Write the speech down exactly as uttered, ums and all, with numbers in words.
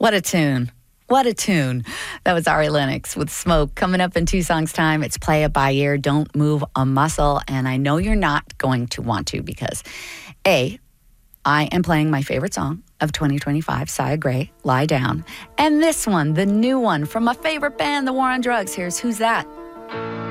What a tune. What a tune. That was Ari Lennox with Smoke. Coming up in two songs' time, it's Play It By Ear. Don't move a muscle. And I know you're not going to want to because, A, I am playing my favorite song of twenty twenty-five, Sia Gray, Lie Down. And this one, the new one from my favorite band, The War on Drugs. Here's Who's That?